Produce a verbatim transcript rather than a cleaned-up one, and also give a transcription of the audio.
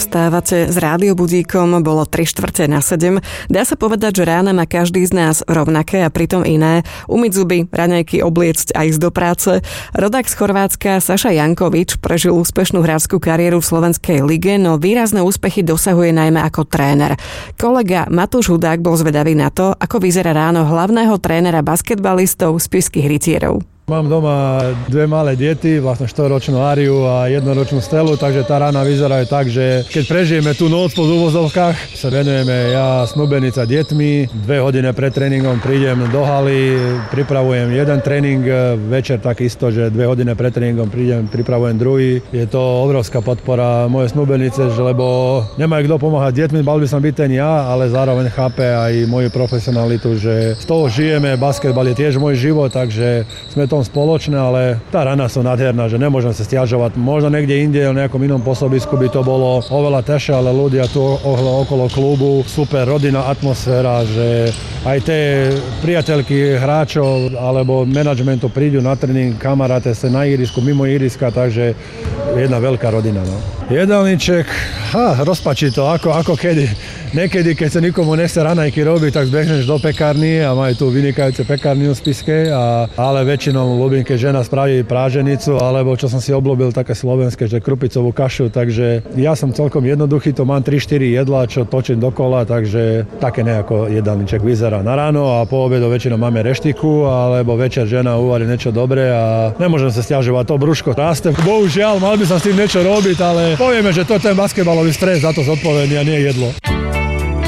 vstávate s rádiobudíkom, bolo tri štvrte na sedem. Dá sa povedať, že rána má každý z nás rovnaké a pritom iné. Umyť zuby, raňajky obliecť a ísť do práce. Rodák z Chorvátska Saša Jankovič prežil úspešnú hráčskú kariéru v slovenskej lige, no výrazné úspechy dosahuje najmä ako tréner. Kolega Matúš Hudák bol zvedavý na to, ako vyzerá ráno hlavného trénera basketbalistov Spišských rytierov. Mám doma dve malé deti, vlastne štvoročnú Áriu a jednoročnú Stelu, takže tá rána vyzerá tak, že keď prežijeme tú noc po úvozovkách, sa venujeme ja, snúbenica, deťmi. Dve hodiny pred tréningom prídem do haly, pripravujem jeden tréning, večer takisto, že dve hodiny pred tréningom prídem, pripravujem druhý. Je to obrovská podpora mojej snúbenice, že lebo nemajú kto pomáhať deťmi, mal by som byť ten ja, ale zároveň chápe aj moju profesionalitu, že z toho žijeme, basketbal je tiež môj život, takže sme to spoločné, ale tá rána sú nádherná, že nemôžem sa stiažovať. Možno niekde inde, v nejakom inom pôsobisku by to bolo oveľa ťažšie, ale ľudia tu okolo klubu, super rodinná atmosféra, že aj tie priateľky hráčov alebo manažmentu prídu na tréning, kamaráte sa na ihrisku, mimo ihriska, takže jedna veľká rodina. No. Jedálniček, ha, rozpačí to, ako, ako kedy. Niekedy, keď sa nikomu nechce raňajky robiť, tak zbehneš do pekárny a majú tu vynikajúce pekárny v Spišskej, a, ale väčšinou ľúbim, keď žena spraví práženicu, alebo čo som si obľúbil také slovenské, že krupicovú kašu, takže ja som celkom jednoduchý, to mám tri štyri jedlá, čo točím dokola, takže také nejako jedálniček vyzerá na ráno a po obedu väčšinou máme reštiku, alebo večer žena uvarí niečo dobré a nemôžem sa stiažovať, to brúško rastie. Bohužiaľ, mal by som s tým niečo robiť, ale povieme, že to je ten basketbalový stres, za to zodpovedný a nie jedlo.